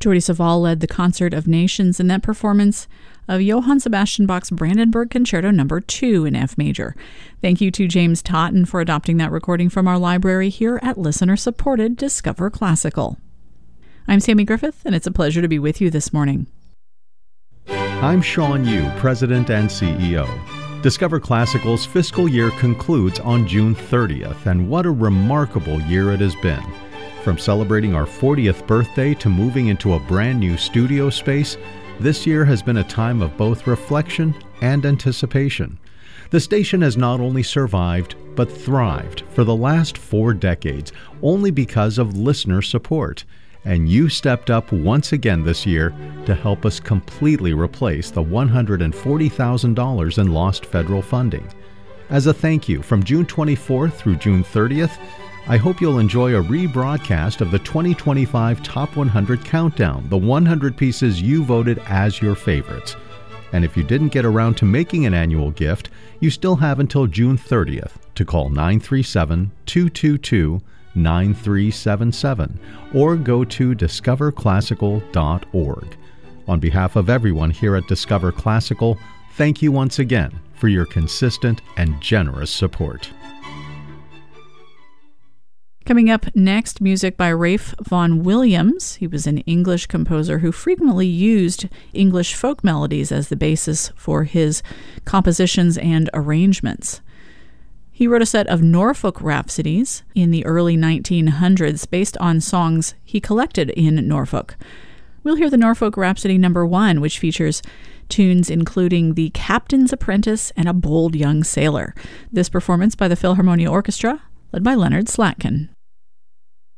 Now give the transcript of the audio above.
Jordi Savall led the Concert of Nations in that performance of Johann Sebastian Bach's Brandenburg Concerto No. 2 in F major. Thank you to James Totten for adopting that recording from our library here at listener-supported Discover Classical. I'm Sammy Griffith, and it's a pleasure to be with you this morning. I'm Sean Yu, President and CEO. Discover Classical's fiscal year concludes on June 30th, and what a remarkable year it has been. From celebrating our 40th birthday to moving into a brand new studio space, this year has been a time of both reflection and anticipation. The station has not only survived, but thrived for the last 4 decades, only because of listener support. And you stepped up once again this year to help us completely replace the $140,000 in lost federal funding. As a thank you, from June 24th through June 30th, I hope you'll enjoy a rebroadcast of the 2025 Top 100 Countdown, the 100 pieces you voted as your favorites. And if you didn't get around to making an annual gift, you still have until June 30th to call 937-222-9377 or go to discoverclassical.org. On behalf of everyone here at Discover Classical, thank you once again for your consistent and generous support. Coming up next, music by Ralph Vaughan Williams. He was an English composer who frequently used English folk melodies as the basis for his compositions and arrangements. He wrote a set of Norfolk Rhapsodies in the early 1900s based on songs he collected in Norfolk. We'll hear the Norfolk Rhapsody No. 1, which features tunes including The Captain's Apprentice and A Bold Young Sailor. This performance by the Philharmonia Orchestra, led by Leonard Slatkin.